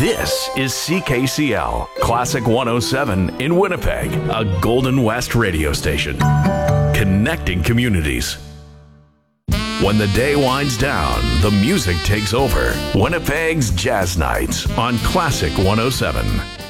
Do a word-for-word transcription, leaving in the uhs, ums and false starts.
This is C K C L, Classic one oh seven in Winnipeg, a Golden West radio station. Connecting communities. When the day winds down, the music takes over. Winnipeg's Jazz Nights on Classic one oh seven.